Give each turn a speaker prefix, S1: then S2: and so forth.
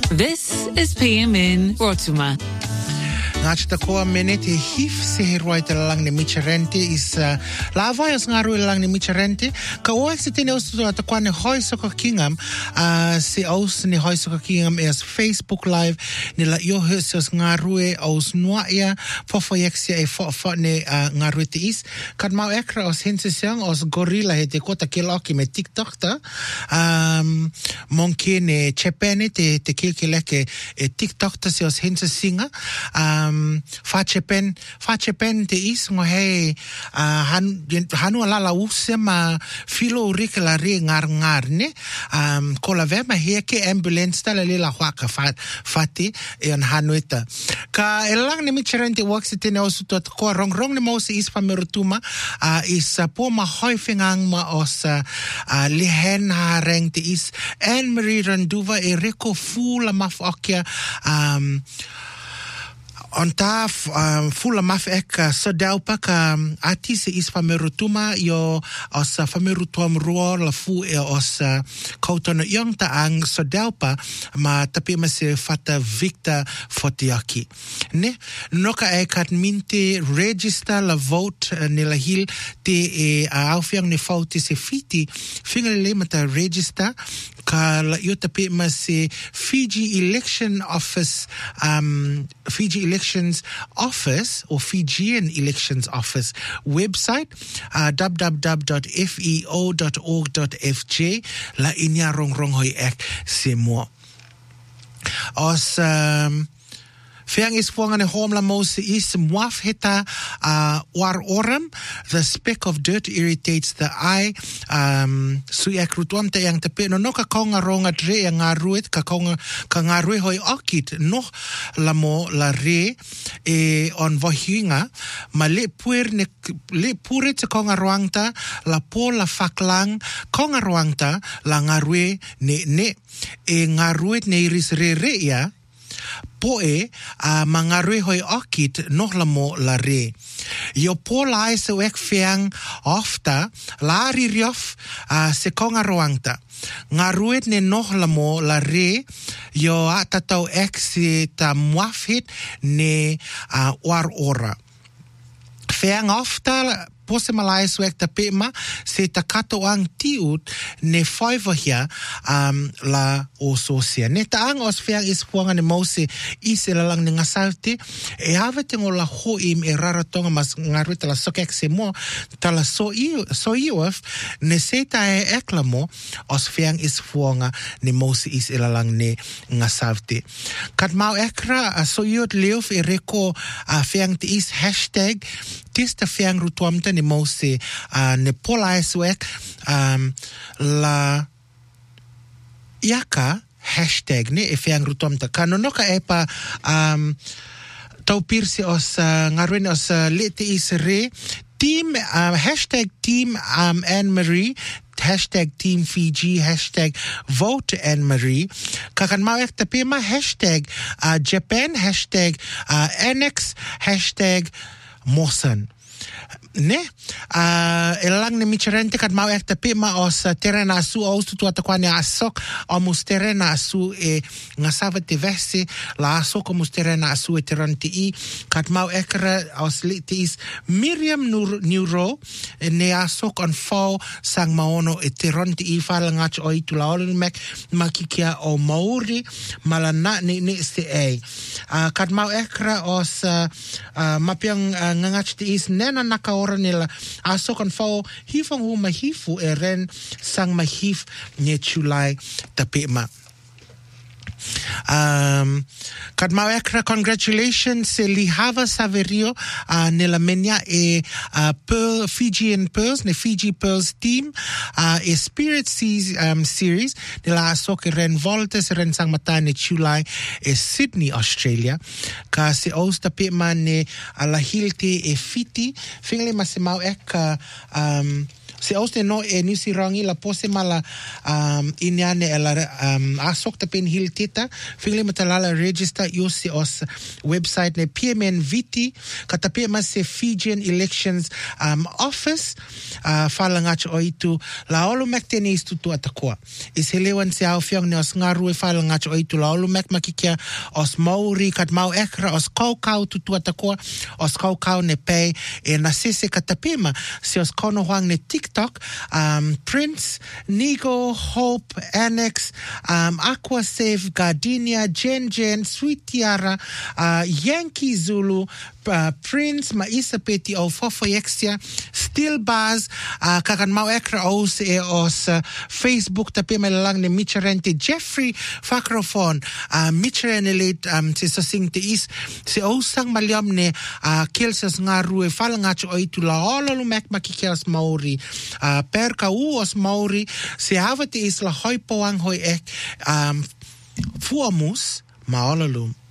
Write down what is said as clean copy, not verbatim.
S1: This is PM in Rotuma.
S2: Ngachta ko minute hif se heroite lang ni Micharente is la voyas ngaru lang ni Micharente ka oas tene os to kwane hoiso ko kingam se os ni hoiso ko kingam is Facebook live ni la yo hus ngaru os noia fofoyexia e fo ne ngaru te is kad mau ekra os hensesiang os gorilla he te kota kiloki me TikTok ta monke ne chepene te kilkeleke e TikTok ta se os hensesinga Face pen te is ngo he hanu ala use ma filo rik la re ngar ne ko la ve ma he ke ambulance ta le la hwaka fati en hanueta ka elang ne Micharente works te ne osu tot ko rong ne mo se is fa merutuma is po ma hoifengang ma os lihen hareng te is Anne-Marie Randuva e reko fula mafokia on taf fula maf ek sodelpa ka atise is famerutuma yo os famerutum roar la fu e os koutona young ta ang sodelpa ma tapi ma se fata Victor Fotiaki ne noka e kat minte register la vote ne la hil te e aufyang ne fauti se fiti fingerle mata register ka la yo tapi ma se Fiji Election Office Fiji Elections Office or Fijian Elections Office website www.feo.org.fj la inya rong hoi ek se mo os Feang is fuang ane home la mose is mwaf heta war oram. The speck of dirt irritates the eye. Suyak rutuam te yang tepe no ka kaunga ronga dre yang ngaruit ka ngaruit hoi akit no la mo la re e on vohinga ma le pure te kaunga roangta la po la faklang kaunga roangta la ngaruit ne e ngaruit ne iris re ya poe mangarui hoi akit noh la mo la re. Yo po lai se wek feang ofta la ririof se konga roangta. Ngaruit ne noh la mo la re yo atatau ek se ta muafit ne war ora. Feang ofta pose malai swek ta pema se ta kato ang tiut ne faiva hia la ososia ne ta ang os feang is puanga ne mose is lang ne ngasalte e have te ngola ho im e raratonga mas ngaruit la sokek se mo tala so iwaf ne se ta e eklamo os feang is puanga ne mose is lang ne ngasalte kat mau ekra so iot leuf e reko feang te is hashtag tista feang rutuamta ne mose ne pola eswek la yaka hashtag ne e feang rutuamta kanonoka epa tau pirsi os ngaruin os lete is re team hashtag team Anne-Marie hashtag Team Fiji, hashtag Vote Anne-Marie. Kakan mau ek tapema hashtag Japan, hashtag Annex, hashtag Mosan. Ne elang ne Micharente kad mau ek tapi ma os terena asu aus tu atakwane asok omus terena asu e ngasava te vese la asok omus terena asu e teranti i kad mau ekra os liti is Miriam Neuro ne asok on fall sang maono e teranti i fala ngach oi tu laol mek makikia o Maori malana ne se e kad mau ekra os mapiang ngach te is nena naka nila asok on fao hifang hu mahifu e ren sang mahif ne chulai tapema. Kad mau ekra congratulations se Lihava Saverio nela menya e Fijian Pearls ne Fiji Pearls team e Spirit series nela asok e ren voltes ren sang mata ne chulai e Sydney Australia ka se aus tapema ne alahilte e fiti fingle ma se mau ek se os no e nisi rangi la pose mala inyane ela asok ta pen hil tita fingli matalala register yosi os website ne PMN Viti katape mas se Fijian Elections Office fala ngach oitu la olu mek tenis tutu atakoa is helewan se au fiong ne os ngaru e fala ngach oitu la olu mek makikia os Maori kat mau ekra os kau tutu atakoa os kau ne pay e na sese katapema se os kono huang ne TikTok Prince, Nigo, Hope, Annex, Aqua Safe, Gardenia, Jen, Sweet Tiara, Yankee Zulu, Prince, Maisa Peti o Fofoyexia, Still Buzz, kakan mau ekra os e os Facebook tapema lang ne Micherente Jeffrey Facrophone, Micherenelit se sasing te is se osang maliam ne kelsas ngaru e falangach oitu la olo lumek makikias Maori per ka os Maori se havate is la hoi poang hoi ek fuamus maololum